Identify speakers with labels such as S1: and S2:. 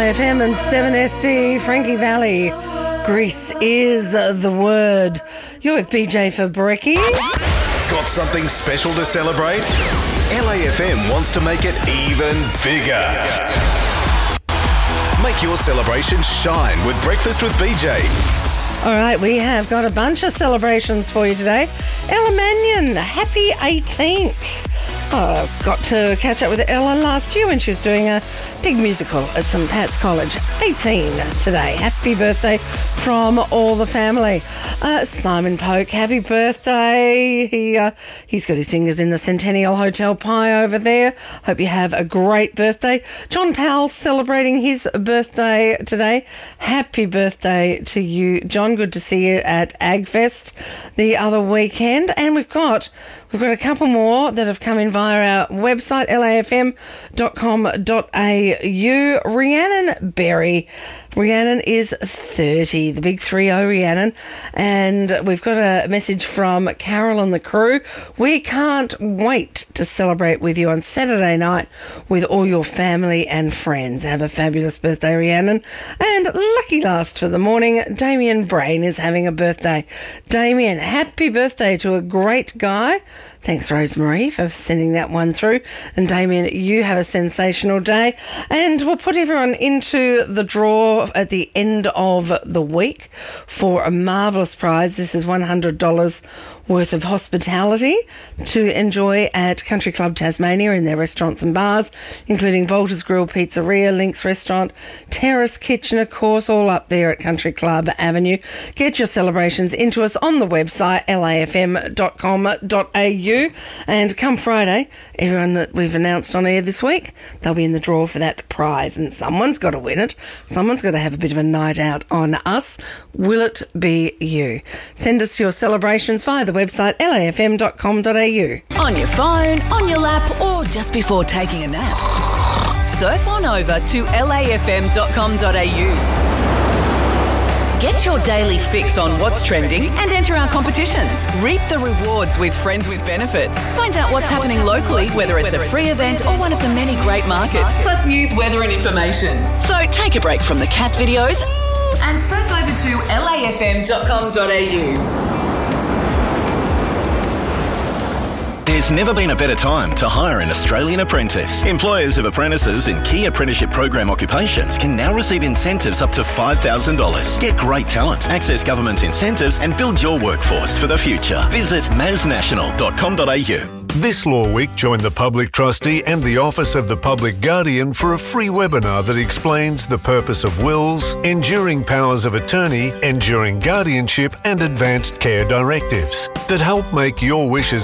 S1: LAFM and 7SD, Frankie Valli. Greece is the word. You're with BJ for Brekkie.
S2: Got something special to celebrate? LAFM wants to make it even bigger. Make your celebration shine with Breakfast with BJ.
S1: All right, we have got a bunch of celebrations for you today. Ella Mannion, happy 18th. Got to catch up with Ella last year when she was doing a big musical at St Pat's College. 18 today. Happy birthday from all the family. Simon Polk, happy birthday. He's got his fingers in the Centennial Hotel pie over there. Hope you have a great birthday. John Powell celebrating his birthday today. Happy birthday to you, John. Good to see you at AgFest the other weekend. And we've got a couple more that have come in via our website, lafm.com.au. Rhiannon Berry. Rhiannon is 30, the big 3-0 Rhiannon. And we've got a message from Carol and the crew. We can't wait to celebrate with you on Saturday night with all your family and friends. Have a fabulous birthday, Rhiannon. And lucky last for the morning, Damien Brain is having a birthday. Damien, happy birthday to a great guy. Thanks, Rosemary, for sending that one through. And Damien, you have a sensational day. And we'll put everyone into the draw at the end of the week for a marvellous prize. This is $100 worth of hospitality to enjoy at Country Club Tasmania in their restaurants and bars, including Bolter's Grill Pizzeria, Link's Restaurant, Terrace Kitchen, of course, all up there at Country Club Avenue. Get your celebrations into us on the website, lafm.com.au. And come Friday, everyone that we've announced on air this week, they'll be in the draw for that prize. And someone's got to win it. Someone's got to have a bit of a night out on us. Will it be you? Send us your celebrations via the website, lafm.com.au.
S3: On your phone, on your lap, or just before taking a nap. Surf on over to lafm.com.au. Get your daily fix on what's trending and enter our competitions. Reap the rewards with Friends with Benefits. Find out what's happening locally, whether it's a free event or one of the many great markets, plus news, weather and information. So take a break from the cat videos and surf over to lafm.com.au.
S2: There's never been a better time to hire an Australian apprentice. Employers of apprentices in key apprenticeship program occupations can now receive incentives up to $5,000. Get great talent, access government incentives and build your workforce for the future. Visit masnational.com.au.
S4: This Law Week, join the Public Trustee and the Office of the Public Guardian for a free webinar that explains the purpose of wills, enduring powers of attorney, enduring guardianship and advanced care directives that help make your wishes